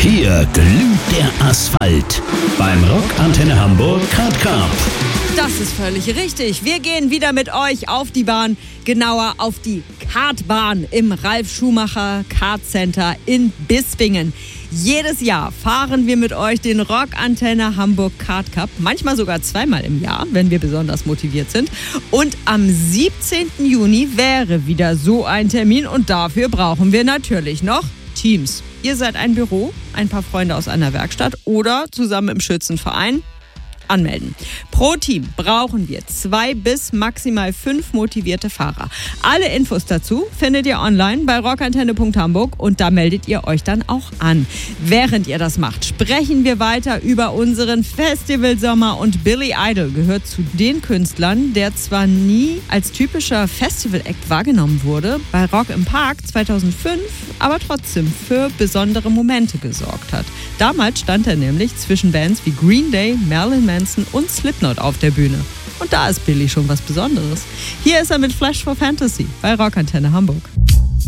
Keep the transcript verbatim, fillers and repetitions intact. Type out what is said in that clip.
Hier glüht der Asphalt beim Rockantenne Hamburg Kart Cup. Das ist völlig richtig. Wir gehen wieder mit euch auf die Bahn, genauer auf die Kartbahn im Ralf Schumacher Kart Center in Bispingen. Jedes Jahr fahren wir mit euch den Rockantenne Hamburg Kart Cup, manchmal sogar zweimal im Jahr, wenn wir besonders motiviert sind. Und am siebzehnten Juni wäre wieder so ein Termin und dafür brauchen wir natürlich noch Teams. Ihr seid ein Büro, ein paar Freunde aus einer Werkstatt oder zusammen im Schützenverein. Anmelden. Pro Team brauchen wir zwei bis maximal fünf motivierte Fahrer. Alle Infos dazu findet ihr online bei rockantenne punkt hamburg und da meldet ihr euch dann auch an. Während ihr das macht, sprechen wir weiter über unseren Festivalsommer und Billy Idol gehört zu den Künstlern, der zwar nie als typischer Festival-Act wahrgenommen wurde, bei Rock im Park zweitausendfünf aber trotzdem für besondere Momente gesorgt hat. Damals stand er nämlich zwischen Bands wie Green Day, Marilyn Manson und Slipknot auf der Bühne. Und da ist Billy schon was Besonderes. Hier ist er mit Flash for Fantasy bei Rockantenne Hamburg.